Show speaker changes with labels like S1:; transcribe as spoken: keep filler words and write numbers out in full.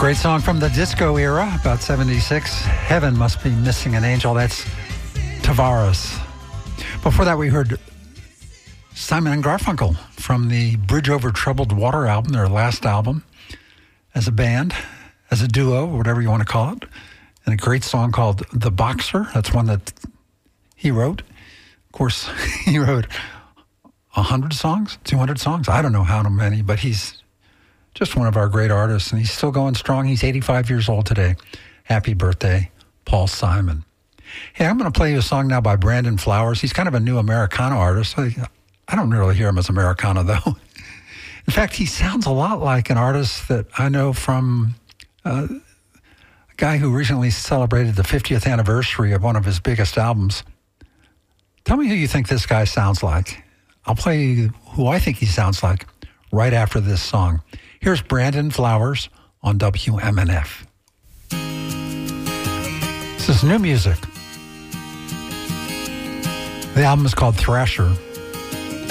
S1: Great song from the disco era, about seventy-six. Heaven Must Be Missing an Angel. That's Tavares. Before that, we heard Simon and Garfunkel from the Bridge Over Troubled Water album, their last album, as a band, as a duo, whatever you want to call it. And a great song called The Boxer. That's one that he wrote. Of course, he wrote one hundred songs, two hundred songs. I don't know how many, but he's just one of our great artists, and he's still going strong. He's eighty-five years old today. Happy birthday, Paul Simon. Hey, I'm going to play you a song now by Brandon Flowers. He's kind of a new Americana artist. I, I don't really hear him as Americana, though. In fact, he sounds a lot like an artist that I know from uh, a guy who recently celebrated the fiftieth anniversary of one of his biggest albums. Tell me who you think this guy sounds like. I'll play you who I think he sounds like right after this song. Here's Brandon Flowers on W M N F. This is new music. The album is called Thrasher.